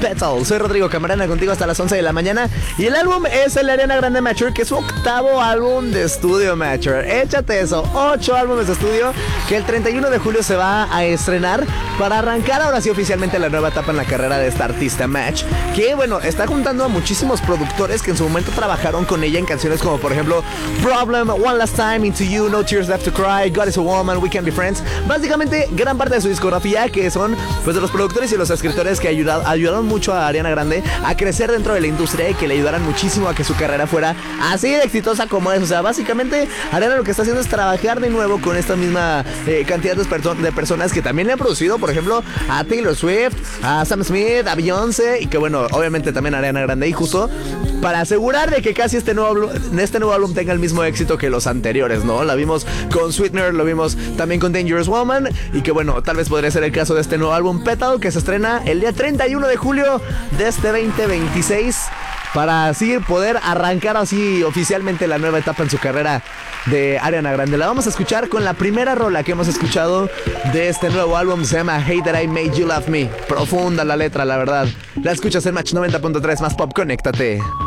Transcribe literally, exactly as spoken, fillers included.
Petal. Soy Rodrigo Camarena, contigo hasta las once de la mañana. Y el álbum es el Ariana Grande Mature, que es su octavo álbum de estudio, Mature. Échate eso, ocho álbumes de estudio que el treinta y uno de julio se va a estrenar para arrancar ahora sí oficialmente la nueva etapa en la carrera de esta artista Match, que bueno, está juntando a muchísimos productores que en su momento trabajaron con ella en canciones como por ejemplo Problem, One Last Time, Into You, No Tears Left to Cry, God is a Woman, We Can Be Friends. Básicamente gran parte de su discografía, que son pues de los productores y los escritores que ayudado, ayudaron mucho a Ariana Grande a crecer dentro de la industria y que le ayudaran muchísimo a que su carrera fuera así de exitosa como es. O sea, básicamente Ariana lo que está haciendo es trabajar de nuevo con esta misma eh, cantidad de, perso- de personas que también le han producido, por ejemplo, a Taylor Swift, a Sam Smith, a Beyoncé, y que bueno, obviamente también a Ariana Grande, y justo para asegurar de que casi este nuevo, álbum, este nuevo álbum tenga el mismo éxito que los anteriores, ¿no? La vimos con Sweetener, lo vimos también con Dangerous Woman, y que bueno, tal vez podría ser el caso de este nuevo álbum Petal, que se estrena el día treinta y uno de julio de este veinte veintiséis, para así poder arrancar así oficialmente la nueva etapa en su carrera de Ariana Grande. La vamos a escuchar con la primera rola que hemos escuchado de este nuevo álbum, se llama Hey That I Made You Love Me. Profunda la letra, la verdad. La escuchas en Match noventa punto tres más pop, conéctate.